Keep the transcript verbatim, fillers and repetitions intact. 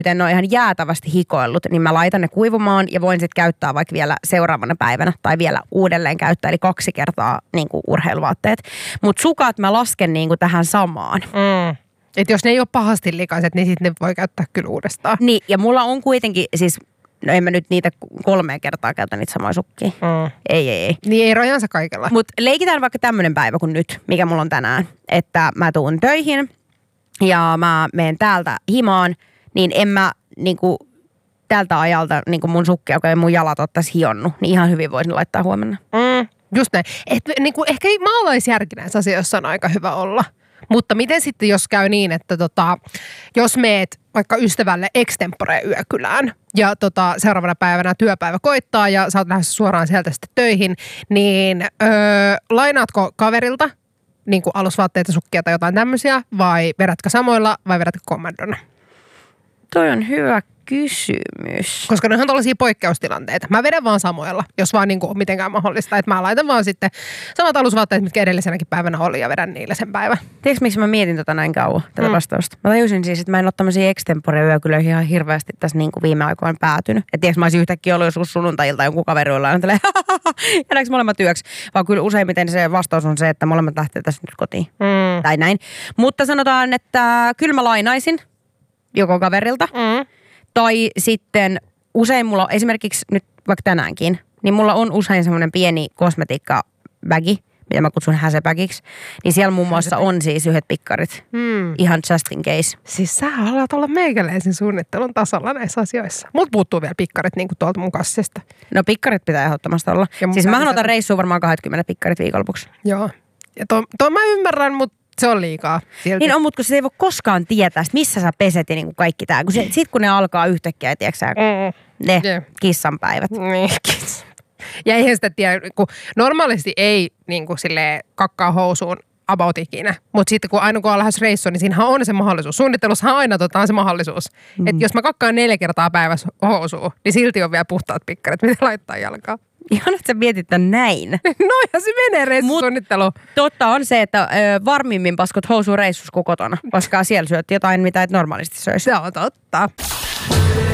en ole ihan jäätävästi hikoillut, niin mä laitan ne kuivumaan ja voin sitten käyttää vaikka vielä seuraavana päivänä tai vielä uudelleen käyttää, eli kaksi kertaa niin kuin urheiluvaatteet. Mutta sukat mä lasken niin kuin tähän samaan. Mm. Että jos ne ei ole pahasti likaiset, niin sitten ne voi käyttää kyllä uudestaan. Niin, ja mulla on kuitenkin siis, no en mä nyt niitä kolmeen kertaa käytä niitä samoja sukkia. Mm. Ei, ei, ei. Niin ei rajansa kaikella. Mutta leikitään vaikka tämmöinen päivä kuin nyt, mikä mulla on tänään, että mä tuun töihin ja mä menen täältä himaan, niin en mä niinku tältä ajalta niinku mun sukkia, kun ei mun jalat ottaisi hionnut, niin ihan hyvin voisin laittaa huomenna. Mm, just näin. Et, niinku, ehkä maalaisjärki näissä asioissa on aika hyvä olla. Mutta miten sitten, jos käy niin, että tota, jos meet vaikka ystävälle extempore yökylään ja tota, seuraavana päivänä työpäivä koittaa ja sä oot lähdössä suoraan sieltä sitten töihin, niin öö, lainaatko kaverilta niin kuin alusvaatteita, sukkia tai jotain tämmöisiä vai vedätkö samoilla vai vedätkö kommandona? Toi on hyvä kysymys. Koska ne on tällaisia poikkeustilanteita. Mä vedän vaan samoilla, jos vaan niin kuin on mitenkään mahdollista. Että mä laitan vaan sitten samat alusvaatteet, mitkä edellisenäkin päivänä oli ja vedän niille sen päivän. Tiedätkö, miksi mä mietin tota näin kauan, tätä Mm. vastausta? Mä tajusin siis, että mä en ole tämmöisiä extempore-yökylöihin ihan hirveästi tässä niin kuin viime aikoina päätynyt. Että tiedätkö, mä olisin yhtäkkiä ollut joskus sunnuntailta jonkun kaverilla ja tälleen, jäädäänkö molemmat yöksi? Vaan kyllä useimmiten se vastaus on se, että molemmat lähtee tässä nyt kotiin. Mm. Tai näin. Mutta sanotaan, että kyllä mä lainaisin joko kaverilta. Mm. Tai sitten usein mulla on esimerkiksi nyt vaikka tänäänkin, niin mulla on usein semmoinen pieni kosmetiikka-bägi, mitä mä kutsun häsepäkiksi. Niin siellä muun muassa on siis yhdet pikkarit. Mm. Ihan just in case. Siis sä haluat olla meikäläisen suunnittelun tasalla näissä asioissa. Mut puuttuu vielä pikkarit niin kuin tuolta mun kassista. No pikkarit pitää ehdottomasti olla. Ja mun Siis mä pitää otan lisätä- reissuun varmaan kaksikymmentä pikkarit viikonlopuksi. Joo. Ja to, to mä ymmärrän, mutta se on liikaa. Silti. Niin on, mutta kun se ei voi koskaan tietää, että missä sä peset ja niin kuin kaikki tää. Kun se, sit kun ne alkaa yhtäkkiä, tiedätkö sä, Mm. ne Jep. kissanpäivät. Niin, kiitos. Ja eihän sitä tiedä, kun normaalisti ei niin kuin silleen kakkaa housuun about ikinä. Mutta sitten kun aina kun on lähes reissuun, niin siinähän on se mahdollisuus. Suunnittelussahan aina tota on se mahdollisuus. Mm. Että jos mä kakkaan neljä kertaa päivässä housuun, niin silti on vielä puhtaat pikkarit, mitä laittaa jalkaan. Ihan, että sä mietit tän näin. No ja se menee reissusuunnittelu. Totta on se, että ö, varmimmin paskot housuu reissus kuin kotona, koska siellä syöt jotain, mitä et normaalisti söisi. Se on totta.